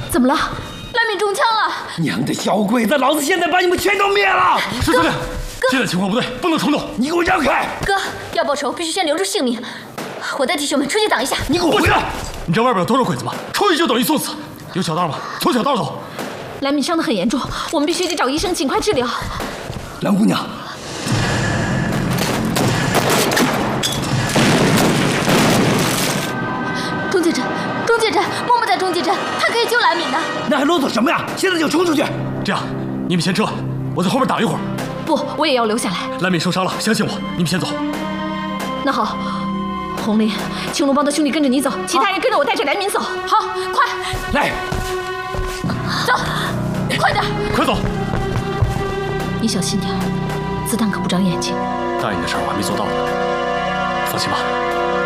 怎么了？蓝敏中枪了！ 娘的小鬼子，老子现在把你们全都灭了！ 是司令，现在情况不对，不能冲动。 你给我让开！ 哥，要报仇必须先留住性命。我带弟兄们出去挡一下。 你给我回来！ 你知道外边有多少鬼子吗？出去就等于送死。有小道吗？从小道走。 蓝敏伤得很严重，我们必须得找医生尽快治疗。 蓝姑娘。 中介镇，默默在中介镇，他可以救蓝敏的。 那还啰嗦什么呀？现在就冲出去！ 这样，你们先撤，我在后面挡一会儿。 不，我也要留下来。 蓝敏受伤了，相信我，你们先走。 那好，红林、青龙帮的兄弟跟着你走，其他人跟着我带着蓝敏走。好，快来， 走，快点， 快走！ 你小心点，子弹可不长眼睛。 答应的事儿我还没做到呢，放心吧。